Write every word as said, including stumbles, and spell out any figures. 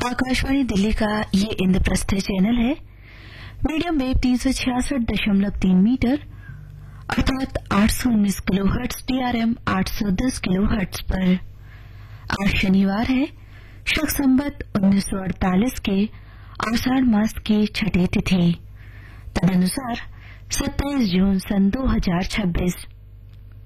आकाशवाणी दिल्ली का ये इंद्रप्रस्थ चैनल है। मीडियम वेव तीन सौ छियासठ दशमलव तीन मीटर अर्थात आठ सौ उन्नीस किलो हर्ट्ज टीआरएम आठ सौ दस किलो हर्ट्ज पर। आज शनिवार है, शक संवत उन्नीस सौ अड़तालीस के आषाढ़ मास की छठी तिथि, तदनुसार सत्ताईस जून सन दो हजार छब्बीस।